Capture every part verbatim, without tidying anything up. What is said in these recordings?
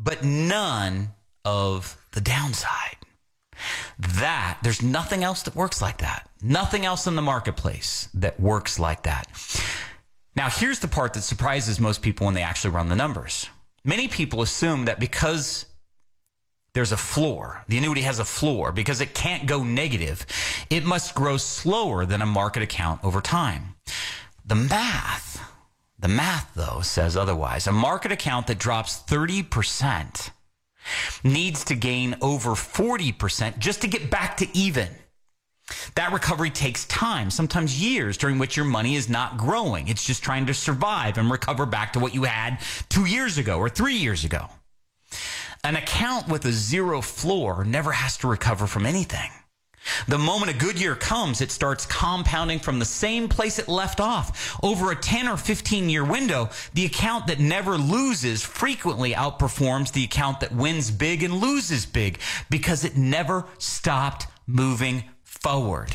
but none of the downside. That, there's nothing else that works like that. Nothing else in the marketplace that works like that. Now, here's the part that surprises most people when they actually run the numbers. Many people assume that because there's a floor, the annuity has a floor, because it can't go negative, it must grow slower than a market account over time. The math, the math, though, says otherwise. A market account that drops thirty percent needs to gain over forty percent just to get back to even. That recovery takes time, sometimes years, during which your money is not growing. It's just trying to survive and recover back to what you had two years ago or three years ago. An account with a zero floor never has to recover from anything. The moment a good year comes, it starts compounding from the same place it left off. Over a ten or fifteen year window, the account that never loses frequently outperforms the account that wins big and loses big because it never stopped moving forward.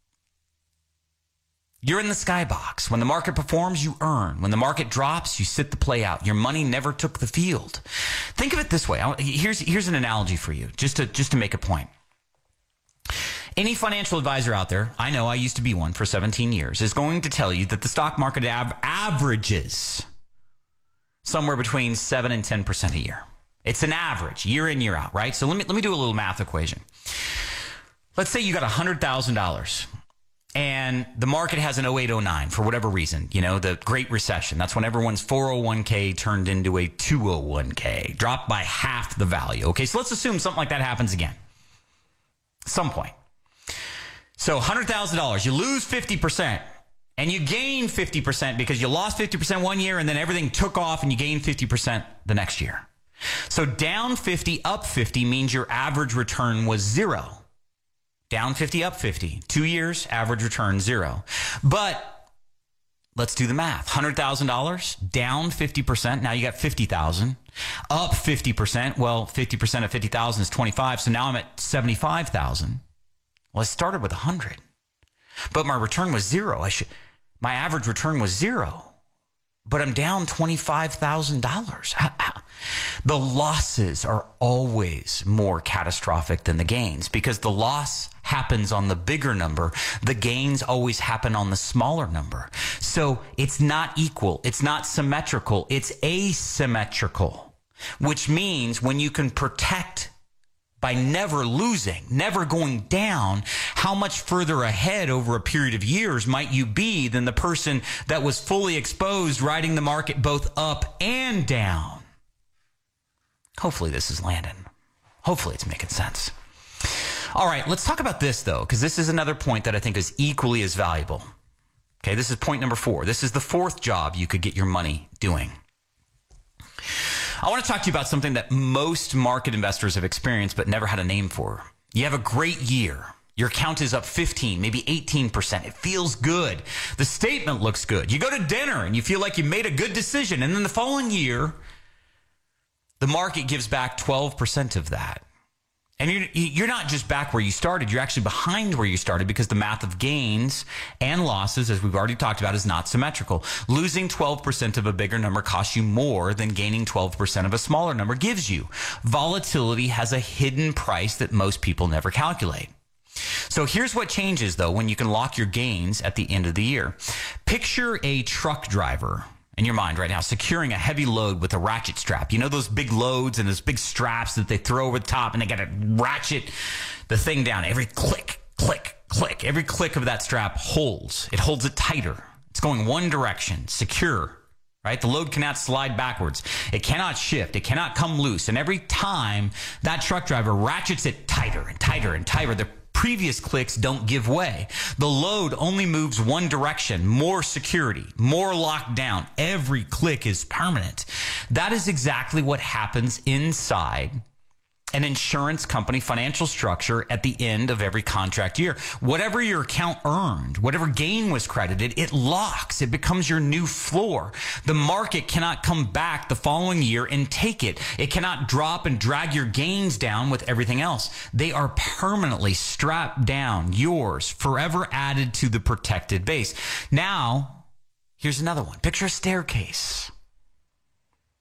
You're in the skybox. When the market performs, you earn. When the market drops, you sit the play out. Your money never took the field. Think of it this way. Here's, here's an analogy for you, just to, just to make a point. Any financial advisor out there, I know I used to be one for seventeen years, is going to tell you that the stock market av- averages somewhere between seven and ten percent a year. It's an average, year in, year out, right? So let me, let me do a little math equation. Let's say you got one hundred thousand dollars and the market has an oh eight oh nine for whatever reason, you know, the Great Recession. That's when everyone's four oh one k turned into a two oh one k, dropped by half the value. Okay, so let's assume something like that happens again. Some point. So one hundred thousand dollars, you lose fifty percent and you gain fifty percent because you lost fifty percent one year and then everything took off and you gained fifty percent the next year. So down fifty, up fifty means your average return was zero. Down fifty, up fifty. Two years, average return zero. But let's do the math. one hundred thousand dollars, down fifty percent. Now you got fifty thousand dollars. Up fifty percent. Well, fifty percent of fifty thousand is twenty-five. So now I'm at seventy-five thousand dollars. Well, I started with one hundred, but my return was zero. I should, my average return was zero, but I'm down twenty-five thousand dollars. The losses are always more catastrophic than the gains because the loss happens on the bigger number. The gains always happen on the smaller number. So it's not equal. It's not symmetrical. It's asymmetrical, which means when you can protect by never losing, never going down, how much further ahead over a period of years might you be than the person that was fully exposed riding the market both up and down? Hopefully this is landing. Hopefully it's making sense. All right, let's talk about this, though, because this is another point that I think is equally as valuable. Okay, this is point number four. This is the fourth job you could get your money doing. I want to talk to you about something that most market investors have experienced but never had a name for. You have a great year. Your account is up fifteen, maybe eighteen percent. It feels good. The statement looks good. You go to dinner and you feel like you made a good decision. And then the following year, the market gives back twelve percent of that. And you're, you're not just back where you started. You're actually behind where you started because the math of gains and losses, as we've already talked about, is not symmetrical. Losing twelve percent of a bigger number costs you more than gaining twelve percent of a smaller number gives you. Volatility has a hidden price that most people never calculate. So here's what changes, though, when you can lock your gains at the end of the year. Picture a truck driver in your mind right now, securing a heavy load with a ratchet strap. You know those big loads and those big straps that they throw over the top and they got to ratchet the thing down. Every click, click, click. Every click of that strap holds. It holds it tighter. It's going one direction, secure, right? The load cannot slide backwards. It cannot shift. It cannot come loose. And every time that truck driver ratchets it tighter and tighter and tighter, the previous clicks don't give way. The load only moves one direction, more security, more locked down. Every click is permanent. That is exactly what happens inside an insurance company financial structure at the end of every contract year. Whatever your account earned, whatever gain was credited, it locks. It becomes your new floor. The market cannot come back the following year and take it. It cannot drop and drag your gains down with everything else. They are permanently strapped down, yours, forever added to the protected base. Now, here's another one. Picture a staircase.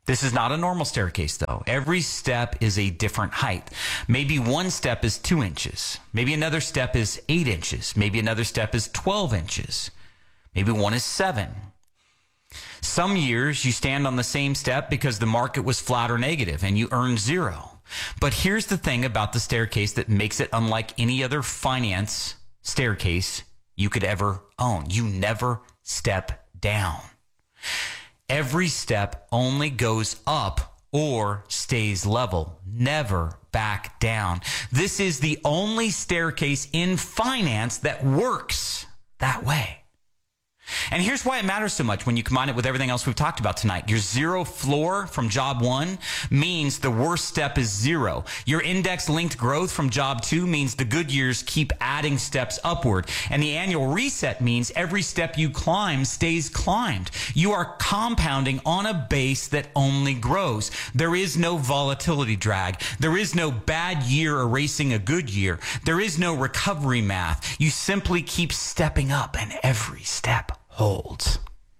This is not a normal staircase, though. Every step is a different height. Maybe one step is two inches. Maybe another step is eight inches. Maybe another step is twelve inches. Maybe one is seven. Some years you stand on the same step because the market was flat or negative and you earn zero. But here's the thing about the staircase that makes it unlike any other finance staircase you could ever own. You never step down. Every step only goes up or stays level, never back down. This is the only staircase in finance that works that way. And here's why it matters so much when you combine it with everything else we've talked about tonight. Your zero floor from job one means the worst step is zero. Your index linked growth from job two means the good years keep adding steps upward. And the annual reset means every step you climb stays climbed. You are compounding on a base that only grows. There is no volatility drag. There is no bad year erasing a good year. There is no recovery math. You simply keep stepping up, and every step holds.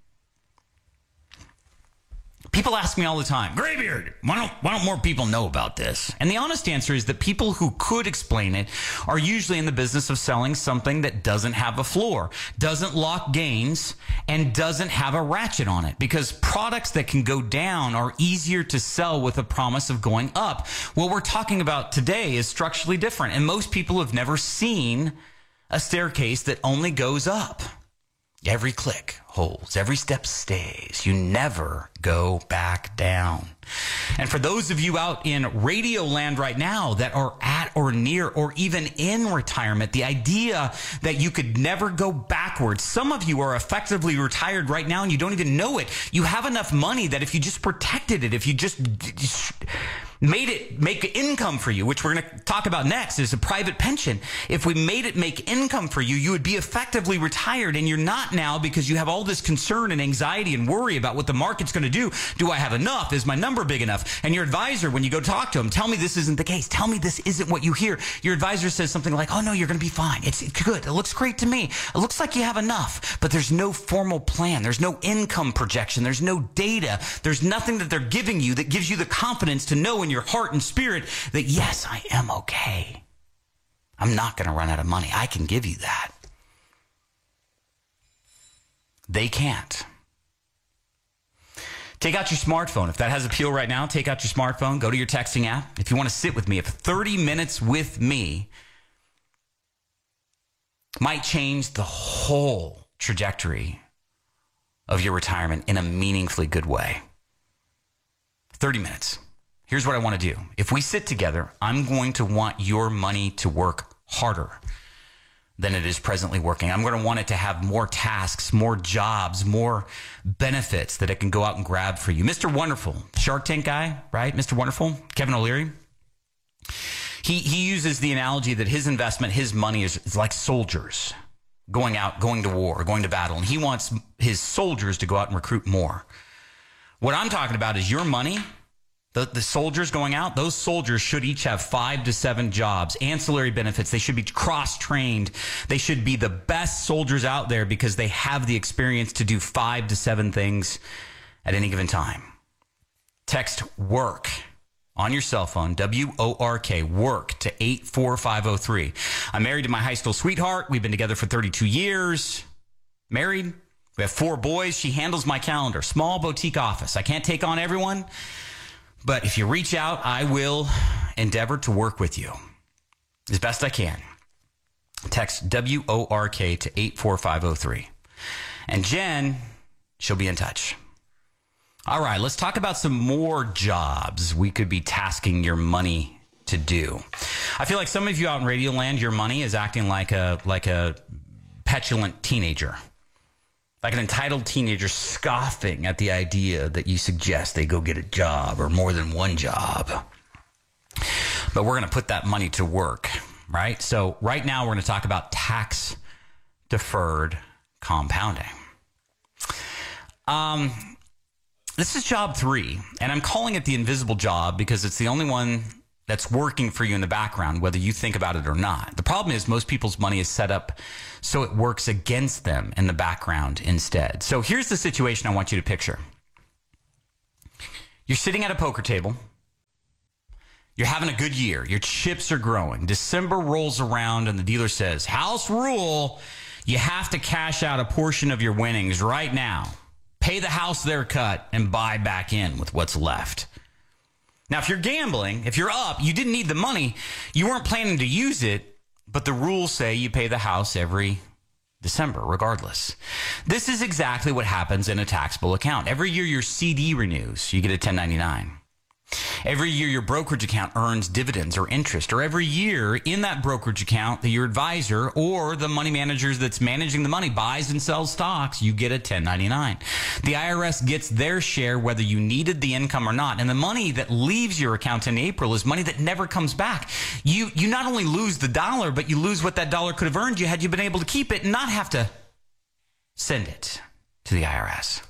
People ask me all the time, Graybeard, why don't, why don't more people know about this? And the honest answer is that people who could explain it are usually in the business of selling something that doesn't have a floor, doesn't lock gains, and doesn't have a ratchet on it. Because products that can go down are easier to sell with a promise of going up. What we're talking about today is structurally different, and most people have never seen a staircase that only goes up. Every click holds, every step stays. You never go back down. And for those of you out in radio land right now that are at or near or even in retirement, the idea that you could never go backwards. Some of you are effectively retired right now and you don't even know it. You have enough money that if you just protected it, if you just made it make income for you, which we're going to talk about next, is a private pension. If we made it make income for you, you would be effectively retired, and you're not now because you have all this concern and anxiety and worry about what the market's going to do. Do I have enough? Is my number big enough? And your advisor, when you go talk to him, tell me this isn't the case. Tell me this isn't what you hear. Your advisor says something like, oh no, you're going to be fine. It's good. It looks great to me. It looks like you have enough, but there's no formal plan. There's no income projection. There's no data. There's nothing that they're giving you that gives you the confidence to know in your heart and spirit that, yes, I am okay. I'm not going to run out of money. I can give you that. They can't. Take out your smartphone. If that has appeal right now, take out your smartphone. Go to your texting app. If you want to sit with me, if thirty minutes with me might change the whole trajectory of your retirement in a meaningfully good way. thirty minutes. Here's what I want to do. If we sit together, I'm going to want your money to work harder than it is presently working. I'm going to want it to have more tasks, more jobs, more benefits that it can go out and grab for you. Mister Wonderful, Shark Tank guy, right? Mister Wonderful, Kevin O'Leary. He he uses the analogy that his investment, his money is, is like soldiers going out, going to war, going to battle. And he wants his soldiers to go out and recruit more. What I'm talking about is your money. The, the soldiers going out, those soldiers should each have five to seven jobs, ancillary benefits. They should be cross-trained. They should be the best soldiers out there because they have the experience to do five to seven things at any given time. Text WORK on your cell phone, W O R K, WORK to eight four five oh three. I'm married to my high school sweetheart. We've been together for thirty-two years. Married. We have four boys. She handles my calendar. Small boutique office. I can't take on everyone. But if you reach out, I will endeavor to work with you as best I can. Text W O R K to eight four five oh three. And Jen, she'll be in touch. All right, let's talk about some more jobs we could be tasking your money to do. I feel like some of you out in Radio Land, your money is acting like a like a petulant teenager. Like an entitled teenager scoffing at the idea that you suggest they go get a job or more than one job. But we're going to put that money to work, right? So right now we're going to talk about tax-deferred compounding. Um, this is job three, and I'm calling it the invisible job because it's the only one that's working for you in the background, whether you think about it or not. The problem is most people's money is set up so it works against them in the background instead. So here's the situation I want you to picture. You're sitting at a poker table. You're having a good year. Your chips are growing. December rolls around and the dealer says, house rule, you have to cash out a portion of your winnings right now. Pay the house their cut and buy back in with what's left. Now, if you're gambling, if you're up, you didn't need the money. You weren't planning to use it, but the rules say you pay the house every December, regardless. This is exactly what happens in a taxable account. Every year your C D renews, you get a ten ninety-nine. Every year your brokerage account earns dividends or interest, or every year in that brokerage account that your advisor or the money manager that's managing the money buys and sells stocks, you get a ten ninety-nine. The I R S gets their share whether you needed the income or not. And the money that leaves your account in April is money that never comes back. You, you not only lose the dollar, but you lose what that dollar could have earned you had you been able to keep it and not have to send it to the I R S.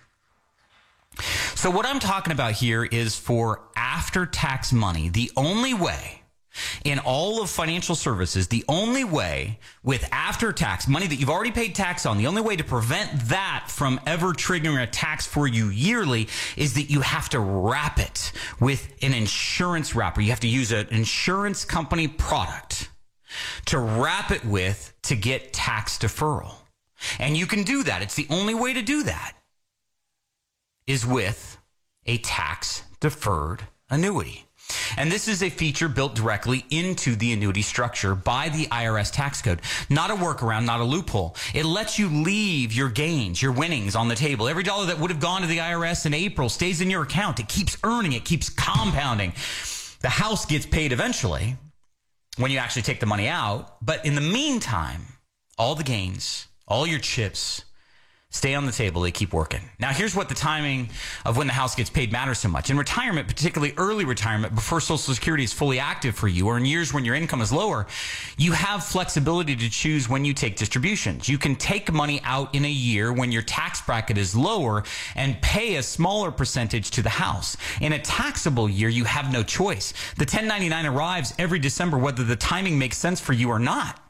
So what I'm talking about here is for after-tax money, the only way in all of financial services, the only way with after-tax money that you've already paid tax on, the only way to prevent that from ever triggering a tax for you yearly is that you have to wrap it with an insurance wrapper. You have to use an insurance company product to wrap it with to get tax deferral. And you can do that. It's the only way to do that. Is with a tax-deferred annuity. And this is a feature built directly into the annuity structure by the I R S tax code. Not a workaround, not a loophole. It lets you leave your gains, your winnings on the table. Every dollar that would have gone to the I R S in April stays in your account. It keeps earning, it keeps compounding. The house gets paid eventually when you actually take the money out. But in the meantime, all the gains, all your chips, stay on the table. They keep working. Now, here's what the timing of when the house gets paid matters so much. In retirement, particularly early retirement, before Social Security is fully active for you, or in years when your income is lower, you have flexibility to choose when you take distributions. You can take money out in a year when your tax bracket is lower and pay a smaller percentage to the house. In a taxable year, you have no choice. The ten ninety-nine arrives every December, whether the timing makes sense for you or not.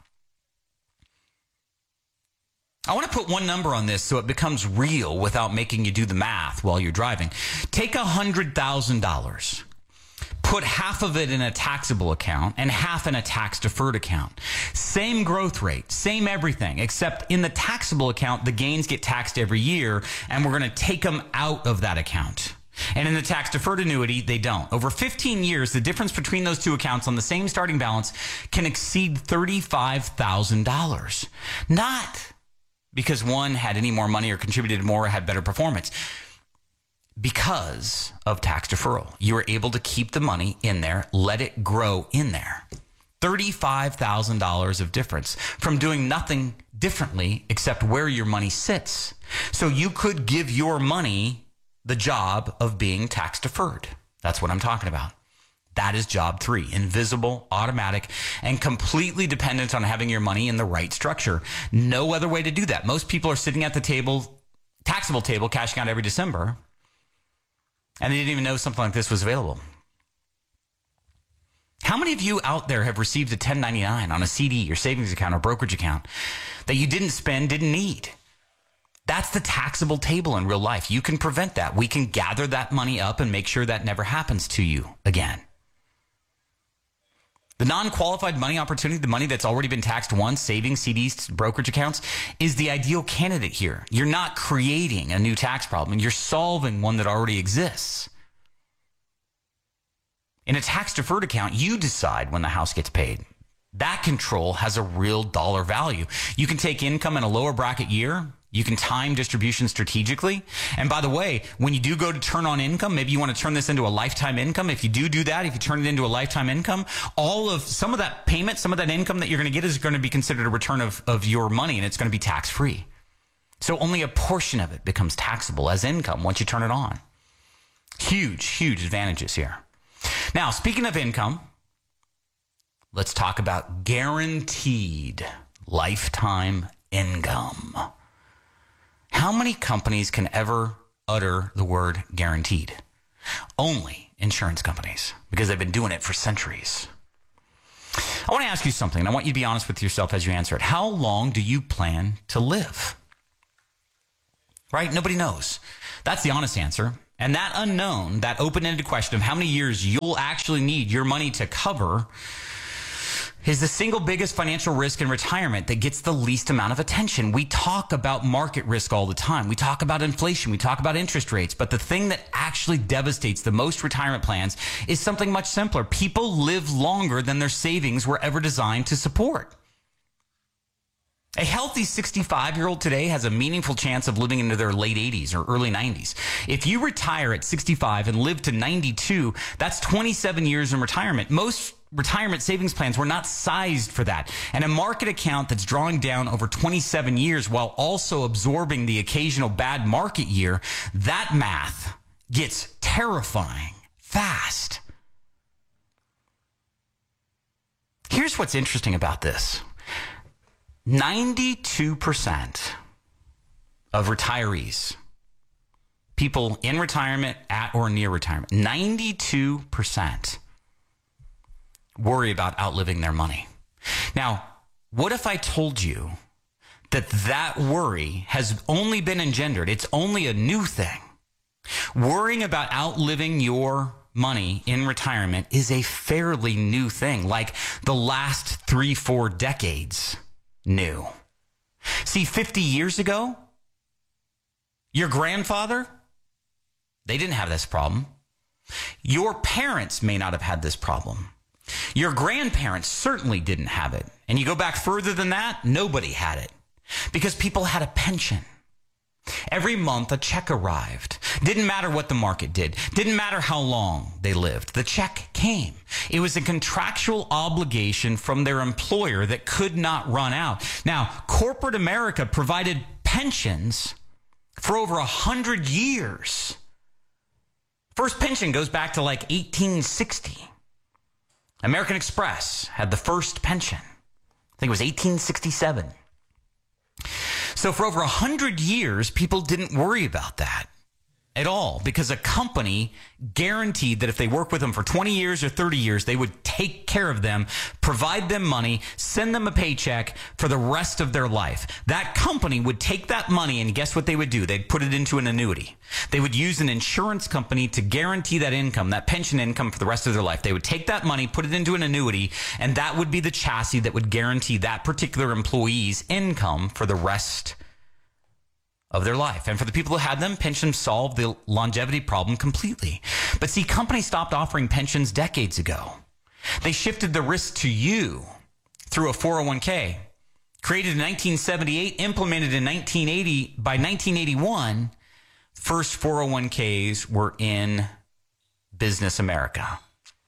I want to put one number on this so it becomes real without making you do the math while you're driving. Take one hundred thousand dollars. Put half of it in a taxable account and half in a tax-deferred account. Same growth rate, same everything, except in the taxable account, the gains get taxed every year, and we're going to take them out of that account. And in the tax-deferred annuity, they don't. Over fifteen years, the difference between those two accounts on the same starting balance can exceed thirty-five thousand dollars. Not because one had any more money or contributed more or had better performance. Because of tax deferral. You were able to keep the money in there, let it grow in there. thirty-five thousand dollars of difference from doing nothing differently except where your money sits. So you could give your money the job of being tax deferred. That's what I'm talking about. That is job three, invisible, automatic, and completely dependent on having your money in the right structure. No other way to do that. Most people are sitting at the table, taxable table, cashing out every December, and they didn't even know something like this was available. How many of you out there have received a ten ninety-nine on a C D, your savings account or brokerage account that you didn't spend, didn't need? That's the taxable table in real life. You can prevent that. We can gather that money up and make sure that never happens to you again. The non-qualified money opportunity, the money that's already been taxed once, savings, C Ds, brokerage accounts, is the ideal candidate here. You're not creating a new tax problem. You're solving one that already exists. In a tax-deferred account, you decide when the house gets paid. That control has a real dollar value. You can take income in a lower bracket year. You can time distribution strategically. And by the way, when you do go to turn on income, maybe you want to turn this into a lifetime income. If you do do that, if you turn it into a lifetime income, all of some of that payment, some of that income that you're going to get is going to be considered a return of, of your money, and it's going to be tax-free. So only a portion of it becomes taxable as income once you turn it on. Huge, huge advantages here. Now, speaking of income, let's talk about guaranteed lifetime income. How many companies can ever utter the word guaranteed? Only insurance companies, because they've been doing it for centuries. I want to ask you something, and I want you to be honest with yourself as you answer it. How long do you plan to live? Right? Nobody knows. That's the honest answer. And that unknown, that open-ended question of how many years you'll actually need your money to cover is the single biggest financial risk in retirement that gets the least amount of attention. We talk about market risk all the time. We talk about inflation. We talk about interest rates. But the thing that actually devastates the most retirement plans is something much simpler. People live longer than their savings were ever designed to support. A healthy sixty-five-year-old today has a meaningful chance of living into their late eighties or early nineties. If you retire at sixty-five and live to ninety-two, that's twenty-seven years in retirement. Most retirement savings plans were not sized for that. And a market account that's drawing down over twenty-seven years while also absorbing the occasional bad market year, that math gets terrifying fast. Here's what's interesting about this. ninety-two percent of retirees, people in retirement, at or near retirement, ninety-two percent worry about outliving their money. Now, what if I told you that that worry has only been engendered? It's only a new thing. Worrying about outliving your money in retirement is a fairly new thing, like the last three, four decades new. See, fifty years ago, your grandfather, they didn't have this problem. Your parents may not have had this problem. Your grandparents certainly didn't have it. And you go back further than that, nobody had it. Because people had a pension. Every month, a check arrived. Didn't matter what the market did. Didn't matter how long they lived. The check came. It was a contractual obligation from their employer that could not run out. Now, corporate America provided pensions for over a hundred years. First pension goes back to like eighteen sixty. American Express had the first pension. I think it was eighteen sixty-seven. So for over one hundred years, people didn't worry about that at all because a company guaranteed that if they work with them for twenty years or thirty years, they would take care of them, provide them money, send them a paycheck for the rest of their life. That company would take that money and guess what they would do? They'd put it into an annuity. They would use an insurance company to guarantee that income, that pension income for the rest of their life. They would take that money, put it into an annuity, and that would be the chassis that would guarantee that particular employee's income for the rest of their life. And for the people who had them, pensions solved the longevity problem completely. But see, companies stopped offering pensions decades ago. They shifted the risk to you through a four oh one k. Created in nineteen seventy-eight, implemented in nineteen eighty. By nineteen eighty-one, first four oh one k's were in business America.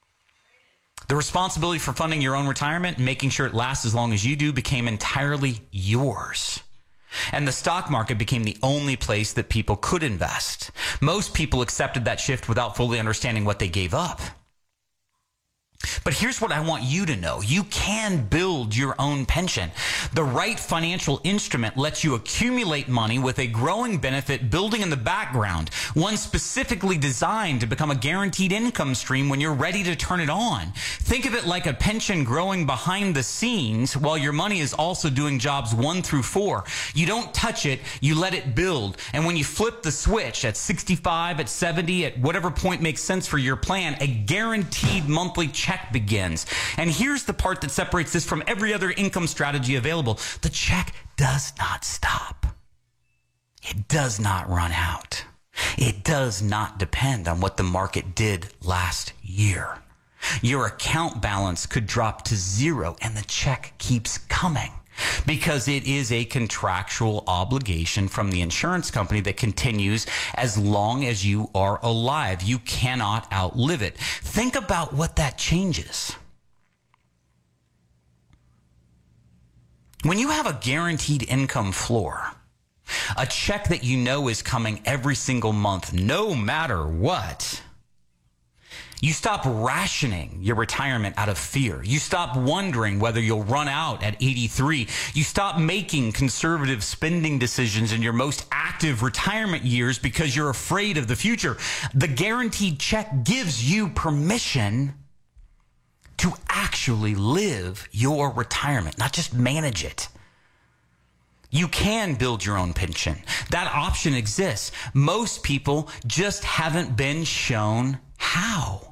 The responsibility for funding your own retirement and making sure it lasts as long as you do became entirely yours. And the stock market became the only place that people could invest. Most people accepted that shift without fully understanding what they gave up. But here's what I want you to know. You can build your own pension. The right financial instrument lets you accumulate money with a growing benefit building in the background, one specifically designed to become a guaranteed income stream when you're ready to turn it on. Think of it like a pension growing behind the scenes while your money is also doing jobs one through four. You don't touch it, you let it build. And when you flip the switch at sixty-five, at seventy, at whatever point makes sense for your plan, a guaranteed monthly check begins. And here's the part that separates this from every other income strategy available. The check does not stop. It does not run out. It does not depend on what the market did last year. Your account balance could drop to zero and the check keeps coming because it is a contractual obligation from the insurance company that continues as long as you are alive. You cannot outlive it. Think about what that changes. When you have a guaranteed income floor, a check that you know is coming every single month, no matter what, you stop rationing your retirement out of fear. You stop wondering whether you'll run out at eighty-three. You stop making conservative spending decisions in your most active retirement years because you're afraid of the future. The guaranteed check gives you permission to actually live your retirement, not just manage it. You can build your own pension. That option exists. Most people just haven't been shown how.